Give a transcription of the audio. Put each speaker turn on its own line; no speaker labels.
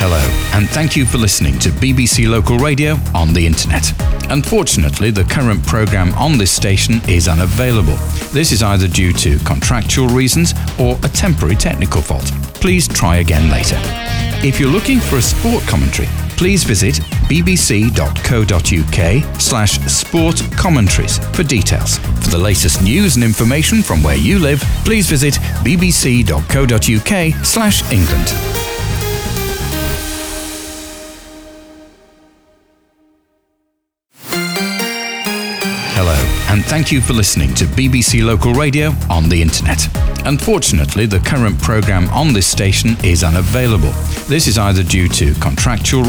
Hello, and thank you for listening to BBC Local Radio on the internet. Unfortunately, the current programme on this station is unavailable. This is either due to contractual reasons or a temporary technical fault. Please try again later. If you're looking for a sport commentary, please visit bbc.co.uk/sport commentaries for details. For the latest news and information from where you live, please visit bbc.co.uk/England. Hello, and thank you for listening to BBC Local Radio on the internet. Unfortunately, the current programme on this station is unavailable. This is either due to contractual